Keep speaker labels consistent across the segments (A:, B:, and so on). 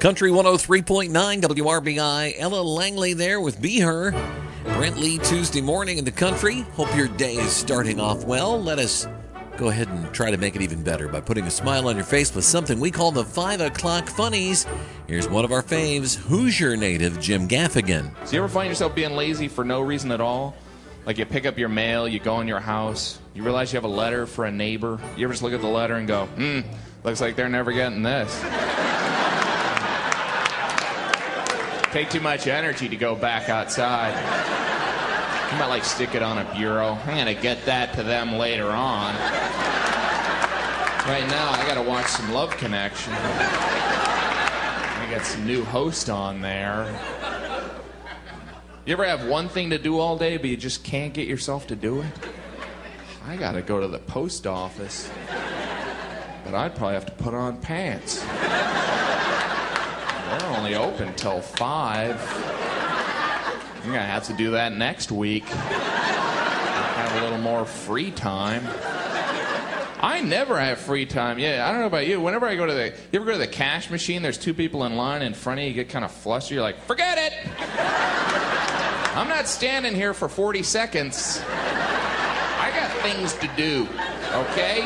A: Country 103.9 WRBI. Ella Langley there with Be Her. Brent Lee Tuesday morning in the country. Hope your day is starting off well. Let us go ahead and try to make it even better by putting a smile on your face with something we call the 5 o'clock funnies. Here's one of our faves, Hoosier native Jim Gaffigan.
B: So you ever find yourself being lazy for no reason at all? Like you pick up your mail, you go in your house, you realize you have a letter for a neighbor. You ever just look at the letter and go, looks like they're never getting this. Take too much energy to go back outside. You might like stick it on a bureau. I'm gonna get that to them later on. Right now, I gotta watch some Love Connection. I got some new host on there. You ever have one thing to do all day, but you just can't get yourself to do it? I gotta go to the post office. But I'd probably have to put on pants. They're only open till 5. I'm gonna have to do that next week. Have a little more free time. I never have free time. Yeah, I don't know about you. Whenever I go to you ever go to the cash machine, there's 2 people in line in front of you, you get kind of flustered, you're like, forget it! I'm not standing here for 40 seconds. I got things to do, okay?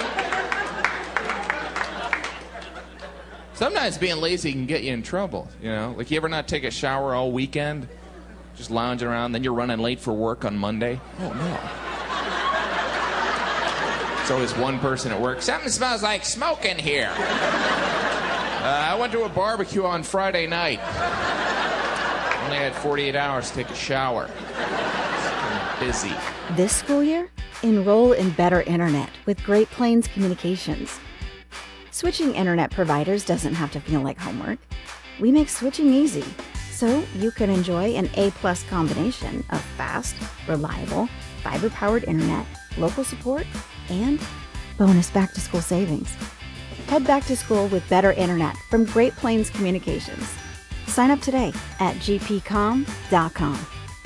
B: Sometimes being lazy can get you in trouble, you know? Like, you ever not take a shower all weekend? Just lounging around, then you're running late for work on Monday? Oh, no. There's always one person at work. Something smells like smoke in here. I went to a barbecue on Friday night. Only had 48 hours to take a shower. I'm busy.
C: This school year, enroll in Better Internet with Great Plains Communications. Switching internet providers doesn't have to feel like homework. We make switching easy, so you can enjoy an A-plus combination of fast, reliable, fiber-powered internet, local support, and bonus back-to-school savings. Head back to school with Better Internet from Great Plains Communications. Sign up today at gpcom.com.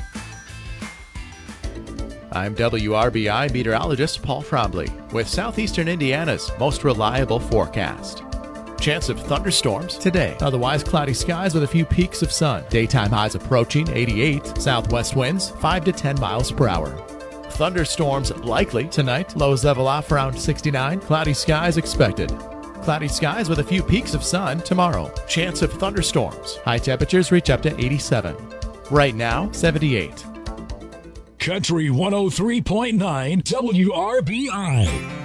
D: I'm WRBI meteorologist Paul Trombley with Southeastern Indiana's most reliable forecast. Chance of thunderstorms today. Otherwise cloudy skies with a few peaks of sun. Daytime highs approaching 88. Southwest winds 5 to 10 miles per hour. Thunderstorms likely tonight. Lows level off around 69. Cloudy skies expected. Cloudy skies with a few peaks of sun tomorrow. Chance of thunderstorms. High temperatures reach up to 87. Right now, 78.
E: Country 103.9 WRBI.